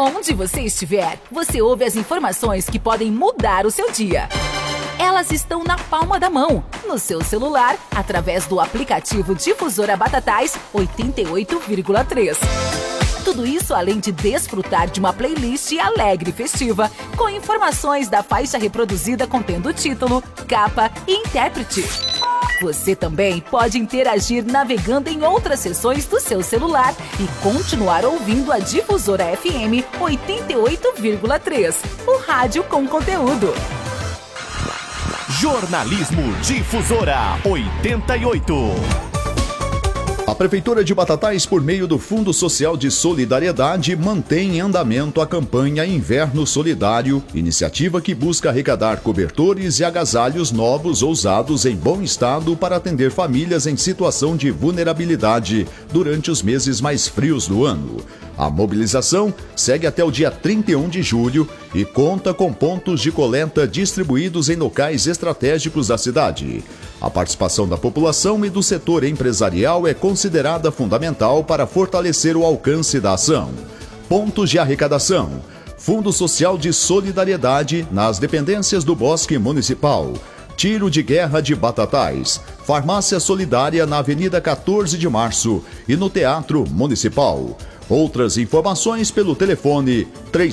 Onde você estiver, você ouve as informações que podem mudar o seu dia. Elas estão na palma da mão, no seu celular, através do aplicativo Difusora Batatais 88,3. Tudo isso além de desfrutar de uma playlist alegre e festiva, com informações da faixa reproduzida contendo título, capa e intérprete. Você também pode interagir navegando em outras seções do seu celular e continuar ouvindo a Difusora FM 88,3, o rádio com conteúdo. Jornalismo Difusora 88. A Prefeitura de Batatais, por meio do Fundo Social de Solidariedade, mantém em andamento a campanha Inverno Solidário, iniciativa que busca arrecadar cobertores e agasalhos novos ou usados em bom estado para atender famílias em situação de vulnerabilidade durante os meses mais frios do ano. A mobilização segue até o dia 31 de julho e conta com pontos de coleta distribuídos em locais estratégicos da cidade. A participação da população e do setor empresarial é considerada fundamental para fortalecer o alcance da ação. Pontos de arrecadação: Fundo Social de Solidariedade nas dependências do Bosque Municipal, Tiro de Guerra de Batatais, Farmácia Solidária na Avenida 14 de Março e no Teatro Municipal. Outras informações pelo telefone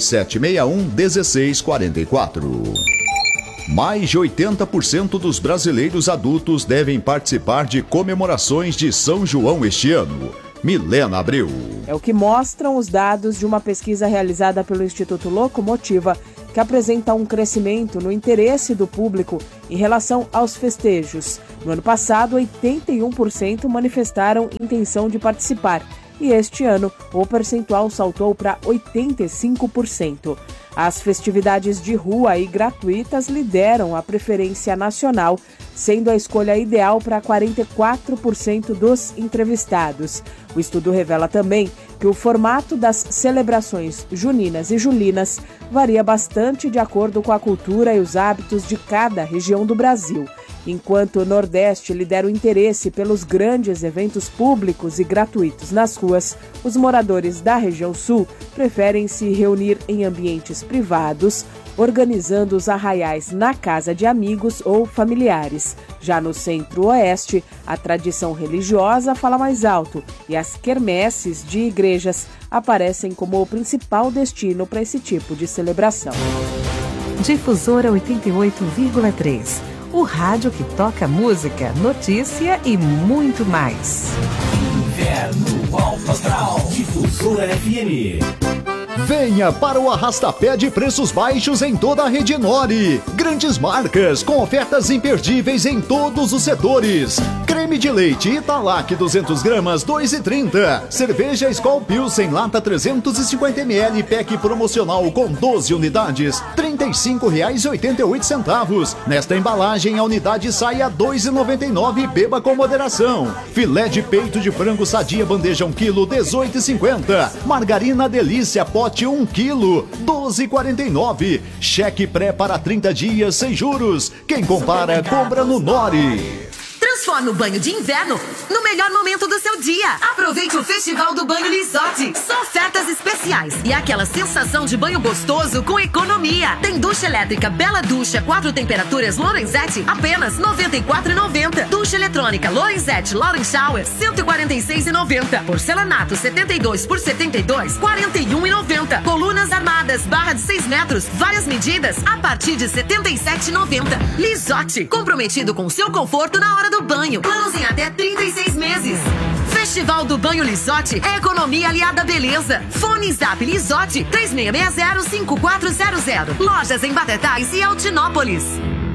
3761-1644. Mais de 80% dos brasileiros adultos devem participar de comemorações de São João este ano. Milena Abreu. É o que mostram os dados de uma pesquisa realizada pelo Instituto Locomotiva, que apresenta um crescimento no interesse do público em relação aos festejos. No ano passado, 81% manifestaram intenção de participar. E este ano, o percentual saltou para 85%. As festividades de rua e gratuitas lideram a preferência nacional, sendo a escolha ideal para 44% dos entrevistados. O estudo revela também que o formato das celebrações juninas e julinas varia bastante de acordo com a cultura e os hábitos de cada região do Brasil. Enquanto o Nordeste lidera o interesse pelos grandes eventos públicos e gratuitos nas ruas, os moradores da região Sul preferem se reunir em ambientes privados, organizando os arraiais na casa de amigos ou familiares. Já no Centro-Oeste, a tradição religiosa fala mais alto e as quermesses de igrejas aparecem como o principal destino para esse tipo de celebração. Difusora 88,3. O rádio que toca música, notícia e muito mais. Inverno Alto Astral. Difusora FM. Venha para o arrastapé de preços baixos em toda a rede Nori. Grandes marcas com ofertas imperdíveis em todos os setores. Creme de leite Italac 200 gramas, 2,30. Cerveja Skol Pilsen lata 350 ml, pack promocional com 12 unidades, R$ 35,88. Nesta embalagem a unidade sai a R$ 2,99 e beba com moderação. Filé de peito de frango sadia bandeja 1 kg, R$ 18,50. Margarina Delícia pote 1 kg, R$ 12,49. Cheque pré para 30 dias sem juros. Quem compara, compra no Nori. Transforme o banho de inverno no melhor momento do seu dia. Aproveite o Festival do Banho Lisotti. São ofertas especiais e aquela sensação de banho gostoso com economia. Tem ducha elétrica Bela Ducha 4 temperaturas Lorenzetti, apenas R$ 94,90. Ducha eletrônica Lorenzetti Lauren Shower, R$ 146,90. Porcelanato 72 por 72, R$ 41,90. Colunas armadas, barra de 6 metros, várias medidas, a partir de R$ 77,90. Lisotti, comprometido com seu conforto na hora do banho. Planos em até 36 meses. Festival do Banho Lisotti é economia aliada à beleza. Fone Zap Lisotti 3660-5400. Lojas em Batatais e Altinópolis.